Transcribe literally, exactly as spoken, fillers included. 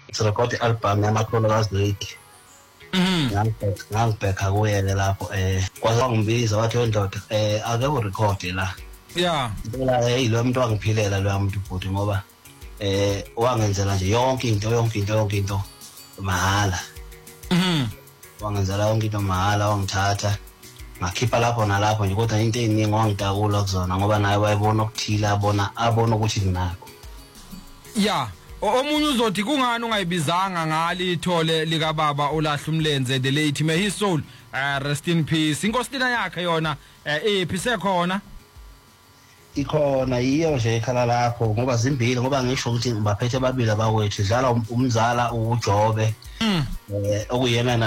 sirekhode i-album yamakhulukazi Lady. Mhm. Ngangibheka kuyena lapho eh kwaze wangibiza wathi wendoda eh ake urekhode la. Yeah. Ngicela hey lo muntu wangiphilela lo muntu futhi ngoba eh wangenzela nje yonke into yonke into yonke into mahala. Mhm. Wangenzela yonke into mahala wangithatha ngakhipha lapho nalapho nje kodwa into eziningi wangidakula kuzona ngoba naye wayebona okuthila abona abona ukuthi nginakho. Yeah. Omunye uzothi kungani ungayibizanga ngalithole lika baba olahla umlenze the late may his soul uh, rest in peace. Inkosina yakhe yona ephi sekhona? Ikhona yiyo nje ekhala lapho ngoba zimbili ngoba ngisho ukuthi baphethe babili abawethu dlala umzala uJobe eh okuyena